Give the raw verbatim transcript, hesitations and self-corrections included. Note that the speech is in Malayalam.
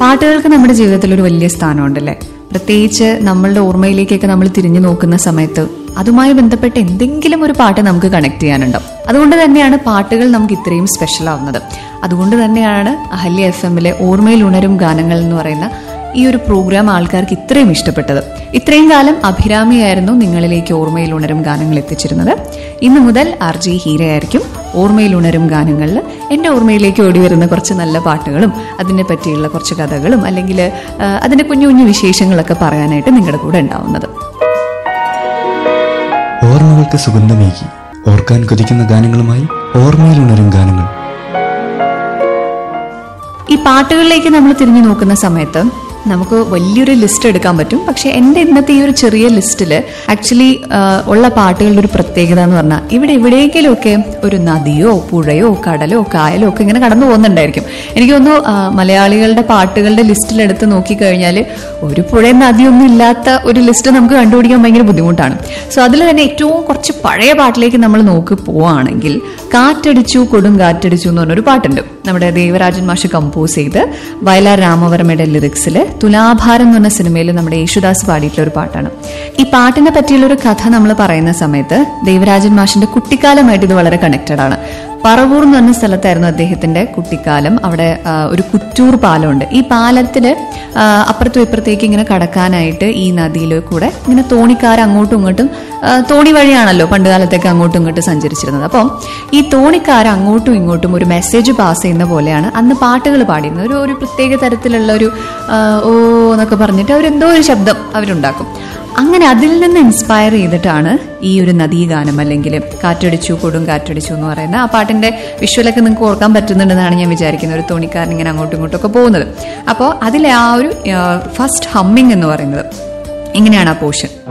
പാട്ടുകൾക്ക് നമ്മുടെ ജീവിതത്തിൽ ഒരു വലിയ സ്ഥാനമുണ്ടല്ലേ. പ്രത്യേകിച്ച് നമ്മളുടെ ഓർമ്മയിലേക്കൊക്കെ നമ്മൾ തിരിഞ്ഞു നോക്കുന്ന സമയത്ത് അതുമായി ബന്ധപ്പെട്ട് എന്തെങ്കിലും ഒരു പാട്ട് നമുക്ക് കണക്ട് ചെയ്യാനുണ്ടാവും. അതുകൊണ്ട് തന്നെയാണ് പാട്ടുകൾ നമുക്ക് ഇത്രയും സ്പെഷ്യൽ ആവുന്നത്. അതുകൊണ്ട് തന്നെയാണ് അഹല്യ എഫ് എമ്മിലെ ഓർമ്മയിൽ ഉണരും ഗാനങ്ങൾ എന്ന് പറയുന്ന ഈ ഒരു പ്രോഗ്രാം ആൾക്കാർക്ക് ഇത്രയും ഇഷ്ടപ്പെട്ടത്. ഇത്രയും കാലം അഭിരാമിയായിരുന്നു നിങ്ങളിലേക്ക് ഓർമ്മയിൽ ഉണരും ഗാനങ്ങൾ എത്തിച്ചിരുന്നത്. ഇന്നു മുതൽ ആർ ജെ ഹീരയായിരിക്കും ഓർമ്മയിൽ ഉണരും ഗാനങ്ങളിൽ എൻ്റെ ഓർമ്മയിലേക്ക് ഓടി വരുന്ന കുറച്ച് നല്ല പാട്ടുകളും അതിനെ പറ്റിയുള്ള കുറച്ച് കഥകളും അല്ലെങ്കിൽ അതിൻ്റെ കുഞ്ഞു കുഞ്ഞു വിശേഷങ്ങളൊക്കെ പറയാനായിട്ട് നിങ്ങളുടെ കൂടെ ഉണ്ടാവുന്നത്. ഓർമ്മകൾക്ക് സുഗന്ധമേകി ഓർക്കാൻ കൊതിക്കുന്ന ഗാനങ്ങളുമായി ഓർമ്മയിൽ ഉണരും ഗാനങ്ങൾ. ഈ പാട്ടുകളിലേക്ക് നമ്മൾ തിരിഞ്ഞു നോക്കുന്ന സമയത്ത് നമുക്ക് വലിയൊരു ലിസ്റ്റ് എടുക്കാൻ പറ്റും. പക്ഷെ എൻ്റെ ഇന്നത്തെ ഈ ഒരു ചെറിയ ലിസ്റ്റിൽ ആക്ച്വലി ഉള്ള പാട്ടുകളുടെ ഒരു പ്രത്യേകത എന്ന് പറഞ്ഞാൽ ഇവിടെ എവിടെയെങ്കിലുമൊക്കെ ഒരു നദിയോ പുഴയോ കടലോ കായലോ ഒക്കെ ഇങ്ങനെ കടന്നു പോകുന്നുണ്ടായിരിക്കും. എനിക്ക് തോന്നുന്നു മലയാളികളുടെ പാട്ടുകളുടെ ലിസ്റ്റിൽ എടുത്ത് നോക്കിക്കഴിഞ്ഞാൽ ഒരു പുഴയും നദിയൊന്നും ഇല്ലാത്ത ഒരു ലിസ്റ്റ് നമുക്ക് കണ്ടുപിടിക്കാൻ ഭയങ്കര ബുദ്ധിമുട്ടാണ്. സോ അതിൽ തന്നെ ഏറ്റവും കുറച്ച് പഴയ പാട്ടിലേക്ക് നമ്മൾ നോക്കി പോവുകയാണെങ്കിൽ കാറ്റടിച്ചു കൊടും കാറ്റടിച്ചു എന്ന് പറഞ്ഞൊരു പാട്ടുണ്ട്. നമ്മുടെ ദേവരാജൻ മാഷ് കമ്പോസ് ചെയ്ത് വയലാർ രാമവർമ്മയുടെ ലിറിക്സിൽ തുലാഭാരം എന്ന് പറഞ്ഞ സിനിമയിൽ നമ്മുടെ യേശുദാസ് പാടിയിട്ടുള്ള ഒരു പാട്ടാണ്. ഈ പാട്ടിനെ പറ്റിയുള്ള ഒരു കഥ നമ്മൾ പറയുന്ന സമയത്ത് ദേവരാജൻ മാഷിന്റെ കുട്ടിക്കാലമായിട്ട് ഇത് വളരെ കണക്റ്റഡ് ആണ്. പറവൂർ എന്ന് പറഞ്ഞ സ്ഥലത്തായിരുന്നു അദ്ദേഹത്തിന്റെ കുട്ടിക്കാലം. അവിടെ ഒരു കുറ്റൂർ പാലമുണ്ട്. ഈ പാലത്തില് അപ്പുറത്തും ഇപ്പുറത്തേക്ക് ഇങ്ങനെ കടക്കാനായിട്ട് ഈ നദിയിൽ കൂടെ ഇങ്ങനെ തോണിക്കാർ അങ്ങോട്ടും ഇങ്ങോട്ടും, തോണി വഴിയാണല്ലോ പണ്ട് കാലത്തേക്ക് അങ്ങോട്ടും ഇങ്ങോട്ടും സഞ്ചരിച്ചിരുന്നത്. അപ്പം ഈ തോണിക്കാർ അങ്ങോട്ടും ഇങ്ങോട്ടും ഒരു മെസ്സേജ് പാസ് ചെയ്യുന്ന പോലെയാണ് അന്ന് പാട്ടുകൾ പാടിയിരുന്നത്. ഒരു ഒരു പ്രത്യേക തരത്തിലുള്ള ഒരു ഓ എന്നൊക്കെ പറഞ്ഞിട്ട് അവരെന്തോ ഒരു ശബ്ദം അവരുണ്ടാക്കും. അങ്ങനെ അതിൽ നിന്ന് ഇൻസ്പയർ ചെയ്തിട്ടാണ് ഈ ഒരു നദീഗാനം അല്ലെങ്കിൽ കാറ്റടിച്ചു കൊടും കാറ്റടിച്ചു എന്ന് പറയുന്ന ആ പാട്ടിന്റെ വിഷ്വലൊക്കെ നിങ്ങൾക്ക് ഓർക്കാൻ പറ്റുന്നുണ്ടെന്നാണ് ഞാൻ വിചാരിക്കുന്നത്. ഒരു തോണിക്കാരൻ ഇങ്ങനെ അങ്ങോട്ടും ഇങ്ങോട്ടും ഒക്കെ പോകുന്നത്. അപ്പോൾ അതിലെ ആ ഒരു ഫസ്റ്റ് ഹമ്മിങ് എന്ന് പറയുന്നത് ഇങ്ങനെയാണ് ആ പോർഷൻ.